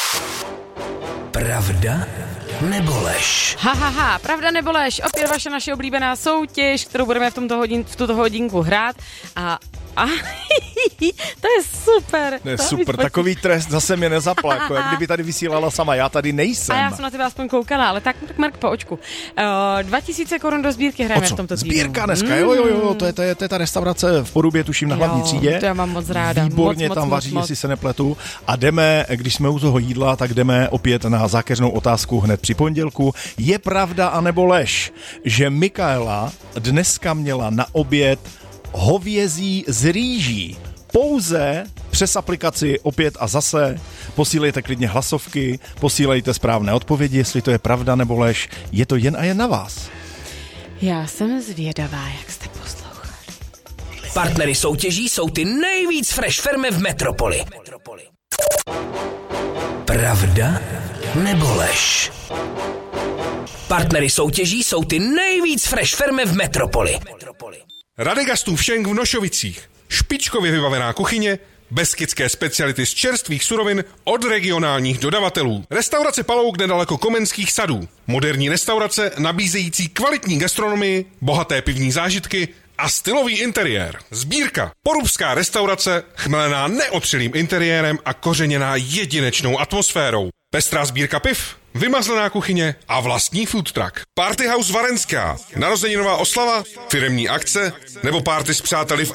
Pravda nebo lež? Pravda nebo lež. Opět vaše naše oblíbená soutěž, kterou budeme v tuto hodinku hrát. A to je super. To je super, takový trest zase mě nezaplako, jak kdyby tady vysílala sama, já tady nejsem. A já jsem na tebe aspoň koukala, ale tak Mark po očku. 2000 korun do sbírky hrajeme v tomto týdnu. Sbírka dneska, jo, to je ta restaurace v Porubě, tuším na hlavní třídě. To já mám moc ráda. Výborně tam vaří, jestli se nepletu. A jdeme, když jsme u toho jídla, tak jdeme opět na zákeřnou otázku hned při pondělku. Je pravda anebo lež, že Mikaela dneska měla na oběd hovězí z rýží? Pouze přes aplikaci opět a zase posílejte klidně hlasovky, posílejte správné odpovědi, jestli to je pravda nebo lež. Je to jen a jen na vás. Já jsem zvědavá, jak jste poslouchali. Partnery soutěží jsou ty nejvíc fresh firmy v metropoli. Pravda nebo lež? Partnery soutěží jsou ty nejvíc fresh firmy v metropoli. Radegastův šenk v Nošovicích. Špičkově vybavená kuchyně, beskydské speciality z čerstvých surovin od regionálních dodavatelů. Restaurace Palouk nedaleko Komenských sadů. Moderní restaurace nabízející kvalitní gastronomii, bohaté pivní zážitky a stylový interiér. Sbírka. Porubská restaurace, chmelená neotřelým interiérem a kořeněná jedinečnou atmosférou. Pestrá sbírka piv, vymazlená kuchyně a vlastní food truck. Party House Varenská, narozeninová oslava, firemní akce nebo party s přáteli v